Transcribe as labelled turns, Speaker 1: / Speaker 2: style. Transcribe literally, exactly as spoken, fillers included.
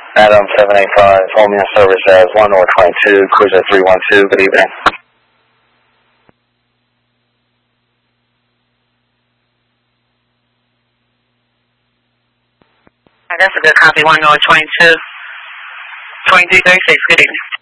Speaker 1: Adam seven eight five, Holmia service as one North twenty-two, cruiser three one two, good evening.
Speaker 2: That's a good copy, one North twenty-two, twenty-three thirty-six, good evening.